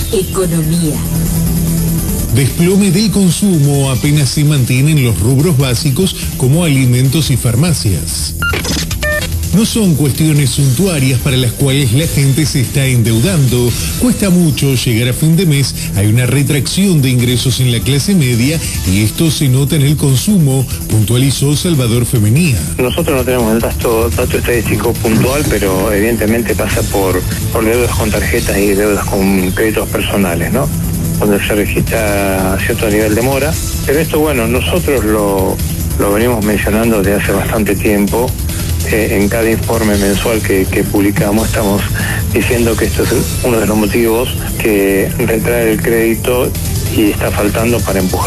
Economía. Desplome del consumo apenas se mantienen los rubros básicos como alimentos y farmacias. No son cuestiones suntuarias para las cuales la gente se está endeudando. Cuesta mucho llegar a fin de mes, hay una retracción de ingresos en la clase media y esto se nota en el consumo, puntualizó Salvador Femenía. Nosotros no tenemos el dato estadístico puntual, pero evidentemente pasa por deudas con tarjetas y deudas con créditos personales, ¿no? Donde se registra cierto nivel de mora. Pero esto, bueno, nosotros lo venimos mencionando desde hace bastante tiempo. En cada informe mensual que publicamos estamos diciendo que esto es uno de los motivos que retrae el crédito y está faltando para empujar